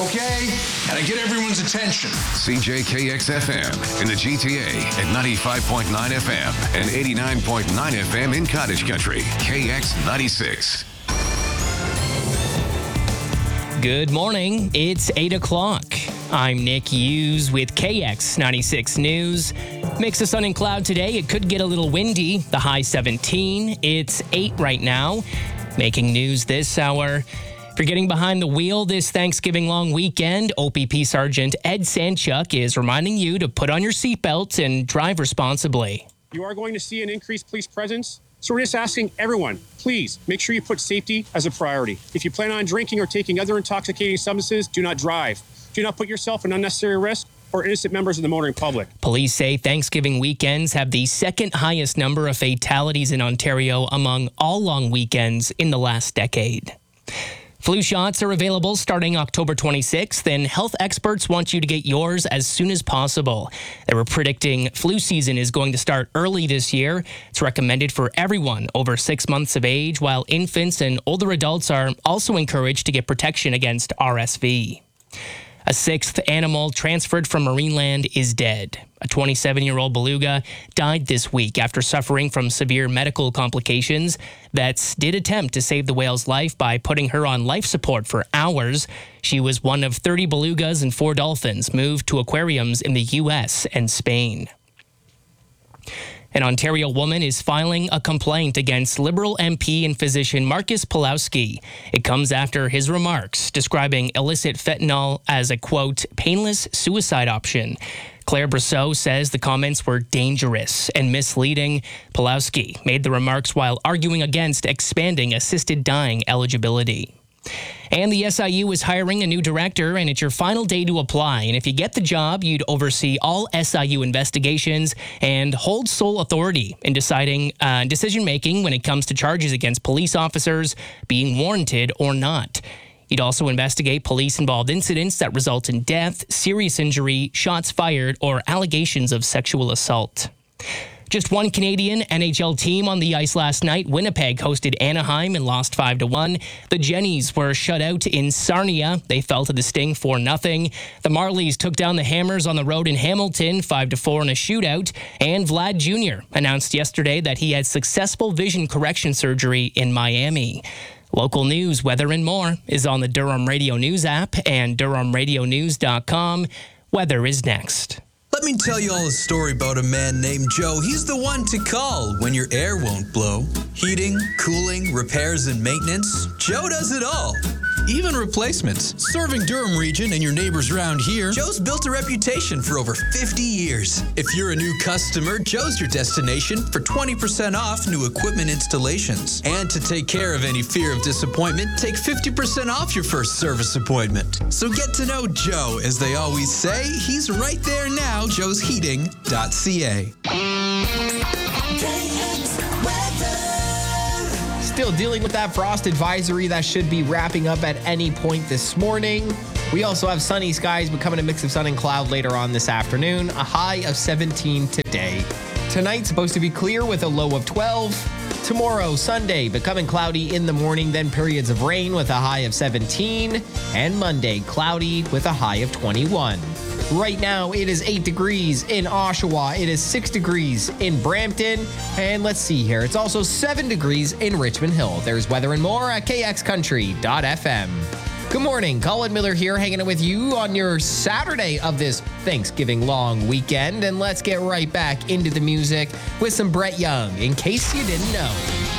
Okay? Gotta get everyone's attention. CJKX-FM in the GTA at 95.9 FM and 89.9 FM in Cottage Country. KX96. Good morning. It's 8 o'clock. I'm Nick Hughes with KX96 News. Mix of sun and cloud today. It could get a little windy. The high 17. It's 8 right now. Making news this hour. If you're getting behind the wheel this Thanksgiving long weekend, OPP Sergeant Ed Sanchuk is reminding you to put on your seatbelt and drive responsibly. You are going to see an increased police presence. So we're just asking everyone, please make sure you put safety as a priority. If you plan on drinking or taking other intoxicating substances, do not drive. Do not put yourself in unnecessary risk or innocent members of the motoring public. Police say Thanksgiving weekends have the second highest number of fatalities in Ontario among all long weekends in the last decade. Flu shots are available starting October 26th, and health experts want you to get yours as soon as possible. They were predicting flu season is going to start early this year. It's recommended for everyone over 6 months of age, while infants and older adults are also encouraged to get protection against RSV. A sixth animal transferred from Marineland is dead. A 27-year-old beluga died this week after suffering from severe medical complications. Vets did attempt to save the whale's life by putting her on life support for hours. She was one of 30 belugas and 4 dolphins moved to aquariums in the U.S. and Spain. An Ontario woman is filing a complaint against Liberal MP and physician Marcus Pawlowski. It comes after his remarks describing illicit fentanyl as a, quote, painless suicide option. Claire Brosseau says the comments were dangerous and misleading. Pawlowski made the remarks while arguing against expanding assisted dying eligibility. And the SIU is hiring a new director, and it's your final day to apply. And if you get the job, you'd oversee all SIU investigations and hold sole authority in decision-making when it comes to charges against police officers being warranted or not. You'd also investigate police-involved incidents that result in death, serious injury, shots fired, or allegations of sexual assault. Just one Canadian NHL team on the ice last night. Winnipeg hosted Anaheim and lost 5-1. The Jennies were shut out in Sarnia. They fell to the Sting 4-0. The Marlies took down the Hammers on the road in Hamilton 5-4 in a shootout. And Vlad Jr. announced yesterday that he had successful vision correction surgery in Miami. Local news, weather, and more is on the Durham Radio News app and DurhamRadioNews.com. Weather is next. Let me tell you all a story about a man named Joe. He's the one to call when your air won't blow. Heating, cooling, repairs, and maintenance. Joe does it all. Even replacements. Serving Durham region and your neighbors around here, Joe's built a reputation for over 50 years. If you're a new customer, Joe's your destination for 20% off new equipment installations. And to take care of any fear of disappointment, take 50% off your first service appointment. So get to know Joe. As they always say, he's right there now, joesheating.ca. Still dealing with that frost advisory that should be wrapping up at any point this morning. We also have sunny skies becoming a mix of sun and cloud later on this afternoon. A high of 17 today. Tonight's supposed to be clear with a low of 12. Tomorrow, Sunday, becoming cloudy in the morning, then periods of rain with a high of 17. And Monday, cloudy with a high of 21. Right now, it is 8 degrees in Oshawa. It is 6 degrees in Brampton. And let's see here. It's also 7 degrees in Richmond Hill. There's weather and more at kxcountry.fm. Good morning. Colin Miller here, hanging out with you on your Saturday of this Thanksgiving long weekend. And let's get right back into the music with some Brett Young, in case you didn't know.